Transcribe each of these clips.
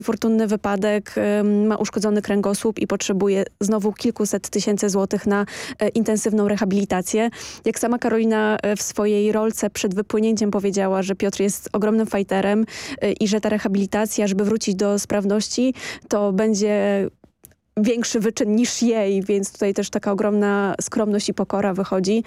fortunny wypadek, ma uszkodzony kręgosłup i potrzebuje znowu kilkuset tysięcy złotych na intensywną rehabilitację. Jak sama Karolina w swojej rolce przed wypłynięciem powiedziała, że Piotr jest ogromnym fajterem i że ta rehabilitacja, żeby wrócić do sprawności, to będzie większy wyczyn niż jej, więc tutaj też taka ogromna skromność i pokora wychodzi.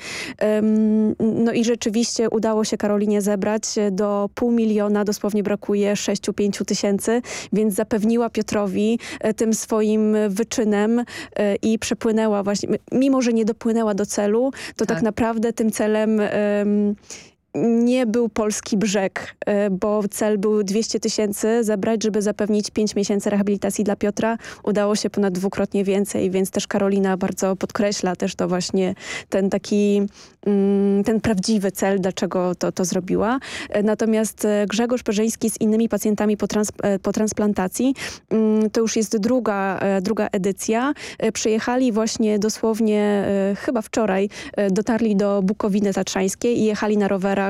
No i rzeczywiście udało się Karolinie zebrać do 500 000, dosłownie brakuje 6-5 tysięcy, więc zapewniła Piotrowi tym swoim wyczynem i przepłynęła właśnie, mimo że nie dopłynęła do celu, to tak naprawdę tym celem nie był polski brzeg, bo cel był 200 tysięcy zebrać, żeby zapewnić 5 miesięcy rehabilitacji dla Piotra. Udało się ponad dwukrotnie więcej, więc też Karolina bardzo podkreśla też to właśnie ten taki, ten prawdziwy cel, dlaczego to zrobiła. Natomiast Grzegorz Perzyński z innymi pacjentami po transplantacji, to już jest druga edycja. Przyjechali właśnie dosłownie chyba wczoraj, dotarli do Bukowiny Tatrzańskiej i jechali na rowerach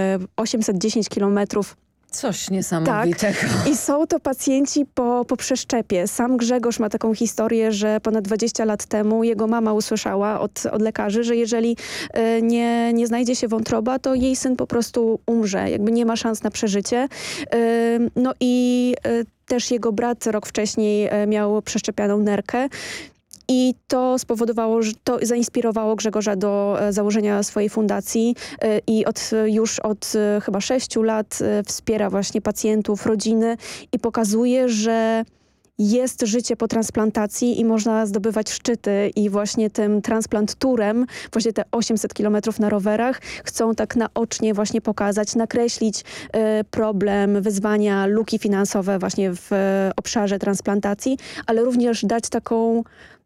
810 kilometrów. Coś niesamowitego. Tak. I są to pacjenci po przeszczepie. Sam Grzegorz ma taką historię, że ponad 20 lat temu jego mama usłyszała od lekarzy, że jeżeli nie znajdzie się wątroba, to jej syn po prostu umrze. Jakby nie ma szans na przeżycie. No i też jego brat rok wcześniej miał przeszczepianą nerkę. I to spowodowało, że to zainspirowało Grzegorza do założenia swojej fundacji i już od chyba 6 lat wspiera właśnie pacjentów, rodziny i pokazuje, że jest życie po transplantacji i można zdobywać szczyty i właśnie tym transplant turem, właśnie te 800 kilometrów na rowerach chcą tak naocznie właśnie pokazać, nakreślić problem, wyzwania, luki finansowe właśnie w obszarze transplantacji, ale również dać taką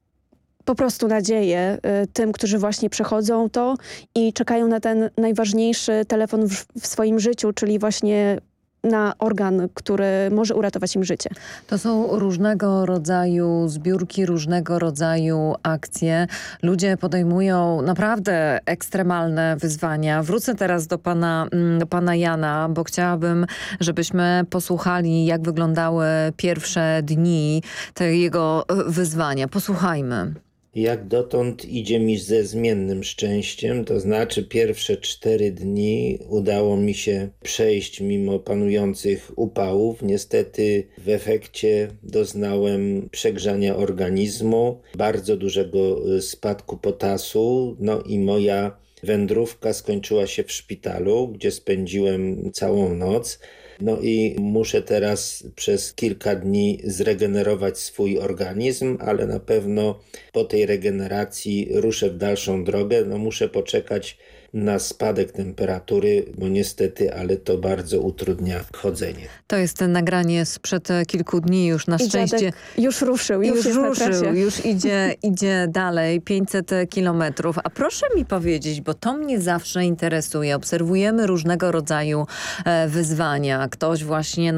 po prostu nadzieję tym, którzy właśnie przechodzą to i czekają na ten najważniejszy telefon w swoim życiu, czyli właśnie na organ, który może uratować im życie. To są różnego rodzaju zbiórki, różnego rodzaju akcje. Ludzie podejmują naprawdę ekstremalne wyzwania. Wrócę teraz do pana Jana, bo chciałabym, żebyśmy posłuchali, jak wyglądały pierwsze dni jego wyzwania. Posłuchajmy. Jak dotąd idzie mi ze zmiennym szczęściem, to znaczy pierwsze 4 dni udało mi się przejść mimo panujących upałów. Niestety w efekcie doznałem przegrzania organizmu, bardzo dużego spadku potasu, no i moja wędrówka skończyła się w szpitalu, gdzie spędziłem całą noc. No i muszę teraz przez kilka dni zregenerować swój organizm, ale na pewno po tej regeneracji ruszę w dalszą drogę. No muszę poczekać na spadek temperatury, bo niestety, ale to bardzo utrudnia chodzenie. To jest nagranie sprzed kilku dni, już na szczęście. Już ruszył, już idzie dalej, 500 kilometrów. A proszę mi powiedzieć, bo to mnie zawsze interesuje. Obserwujemy różnego rodzaju wyzwania. Ktoś właśnie,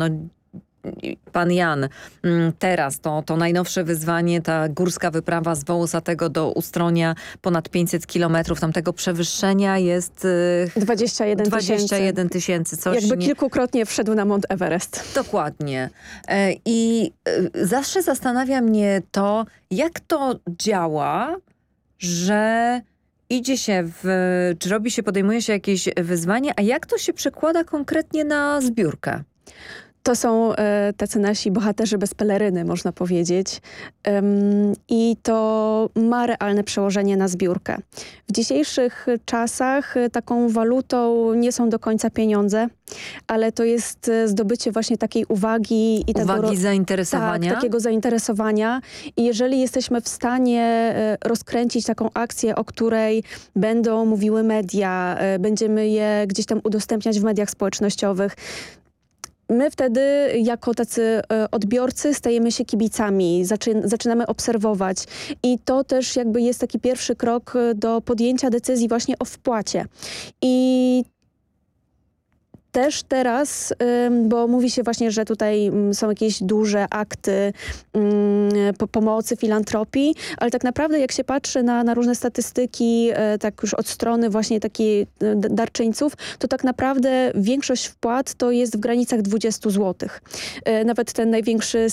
pan Jan, teraz to najnowsze wyzwanie, ta górska wyprawa z Wołosatego do Ustronia, ponad 500 kilometrów. Tamtego przewyższenia jest 21 tysięcy. Kilkukrotnie wszedł na Mount Everest. Dokładnie. I zawsze zastanawia mnie to, jak to działa, że podejmuje się jakieś wyzwanie, a jak to się przekłada konkretnie na zbiórkę? To są tacy nasi bohaterzy bez peleryny, można powiedzieć. I to ma realne przełożenie na zbiórkę. W dzisiejszych czasach taką walutą nie są do końca pieniądze, ale to jest zdobycie właśnie takiej uwagi i zainteresowania. Tak, takiego zainteresowania. I jeżeli jesteśmy w stanie rozkręcić taką akcję, o której będą mówiły media, będziemy je gdzieś tam udostępniać w mediach społecznościowych, my wtedy jako tacy odbiorcy stajemy się kibicami, zaczynamy obserwować i to też jakby jest taki pierwszy krok do podjęcia decyzji właśnie o wpłacie. I też teraz, bo mówi się właśnie, że tutaj są jakieś duże akty pomocy, filantropii, ale tak naprawdę jak się patrzy na różne statystyki, tak już od strony właśnie takiej darczyńców, to tak naprawdę większość wpłat to jest w granicach 20 zł. Nawet ten największy